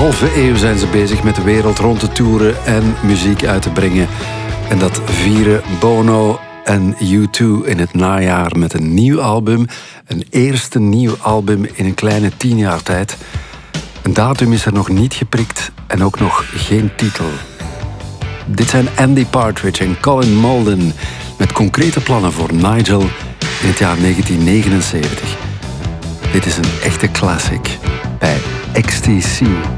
halve eeuw zijn ze bezig met de wereld rond te toeren en muziek uit te brengen. En dat vieren Bono en U2 in het najaar met een nieuw album. Een eerste nieuw album in een kleine 10 jaar tijd. Een datum is er nog niet geprikt en ook nog geen titel. Dit zijn Andy Partridge en Colin Malden met concrete plannen voor Nigel in het jaar 1979. Dit is een echte classic bij XTC.